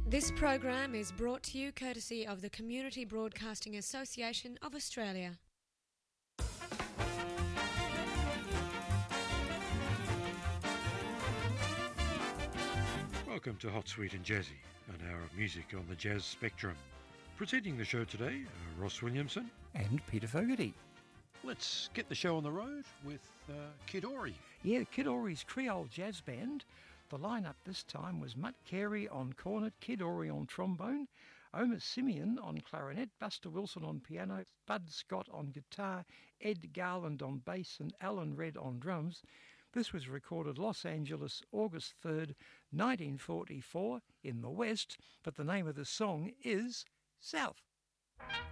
This program is brought to you courtesy of the Community Broadcasting Association of Australia. Welcome to Hot, Sweet and Jazzy, an hour of music on the jazz spectrum. Presenting the show today, Ross Williamson and Peter Fogarty. Let's get the show on the road with Kid Ory. Yeah, Kid Ory's Creole Jazz Band. The lineup this time was Mutt Carey on cornet, Kid Ory on trombone, Omer Simeon on clarinet, Buster Wilson on piano, Bud Scott on guitar, Ed Garland on bass and Alan Redd on drums. This was recorded Los Angeles, August 3rd, 1944 in the West, but the name of the song is South.